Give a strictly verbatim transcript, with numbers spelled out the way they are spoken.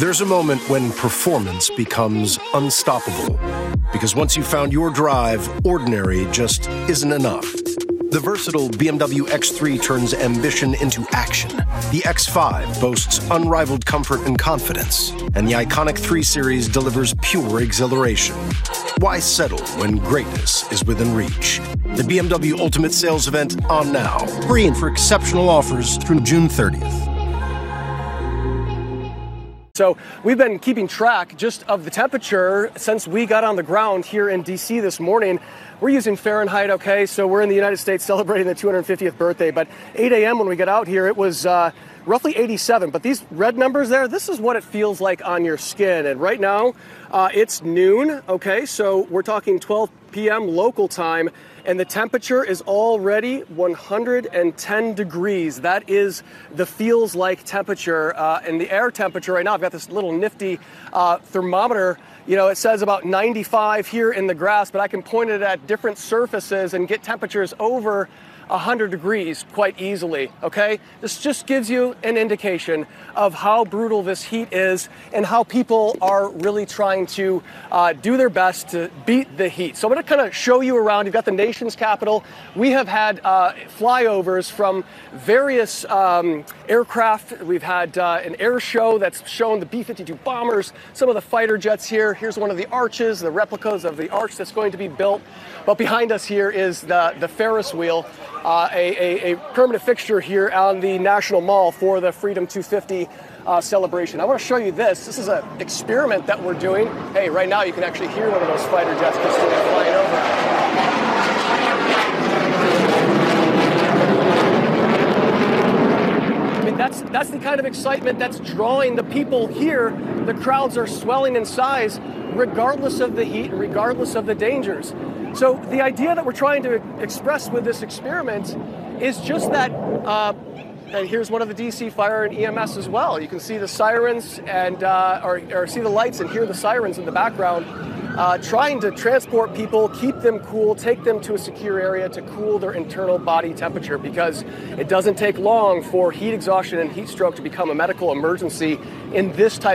There's a moment when performance becomes unstoppable. Because once you've found your drive, ordinary just isn't enough. The versatile B M W X three turns ambition into action. The X five boasts unrivaled comfort and confidence. And the iconic three series delivers pure exhilaration. Why settle when greatness is within reach? The B M W Ultimate Sales Event on now. Hurry in for exceptional offers through June thirtieth. So we've been keeping track just of the temperature since we got on the ground here in D C this morning. We're using Fahrenheit, okay? So we're in the United States celebrating the two hundred fiftieth birthday. But eight a m when we got out here, it was uh, roughly eighty-seven. But these red numbers there, this is what it feels like on your skin. And right now, uh, it's noon, okay? So we're talking twelve p m local time. And the temperature is already one hundred ten degrees. That is the feels like temperature. Uh, and the air temperature right now, I've got this little nifty uh, thermometer. You know, it says about ninety-five here in the grass, but I can point it at different surfaces and get temperatures over one hundred degrees quite easily, okay? This just gives you an indication of how brutal this heat is and how people are really trying to uh, do their best to beat the heat. So I'm gonna kind of show you around. You've got the nation's capital. We have had uh, flyovers from various um, aircraft. We've had uh, an air show that's shown the B fifty-two bombers, some of the fighter jets here. Here's one of the arches, the replicas of the arch that's going to be built. But behind us here is the, the Ferris wheel. Uh, a, a, a permanent fixture here on the National Mall for the Freedom two fifty uh, celebration. I want to show you this. This is an experiment that we're doing. Hey, right now you can actually hear one of those fighter jets just flying over. I mean, that's, that's the kind of excitement that's drawing the people here. The crowds are swelling in size regardless of the heat and regardless of the dangers. So the idea that we're trying to express with this experiment is just that, uh, and here's one of the D C Fire and E M S as well. You can see the sirens and, uh, or, or see the lights and hear the sirens in the background, uh, trying to transport people, keep them cool, take them to a secure area to cool their internal body temperature, because it doesn't take long for heat exhaustion and heat stroke to become a medical emergency in this type